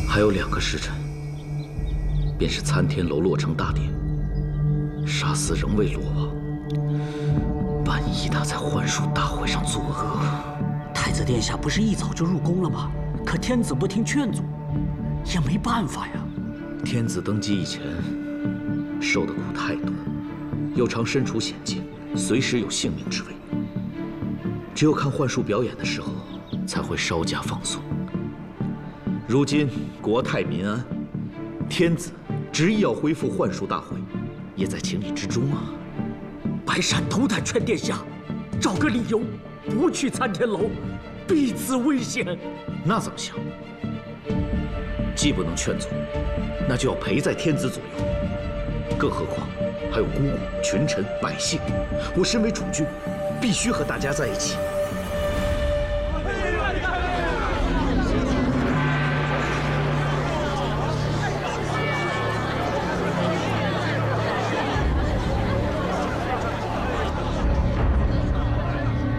还有2个时辰，便是参天楼落成大典，杀司仍未落网。万一他在幻术大会上作恶， 太子殿下不是一早就入宫了吗？可天子不听劝阻，也没办法呀。 天子登基以前，受的苦太多，又常身处险境，随时有性命之危。只有看幻术表演的时候，才会稍加放松。如今国泰民安，天子执意要恢复幻术大会，也在情理之中啊。 白善斗胆劝殿下，找个理由不去参天楼，避此危险。 那怎么行？既不能劝阻，那就要陪在天子左右。更何况还有姑姑、群臣、百姓，我身为主君，必须和大家在一起。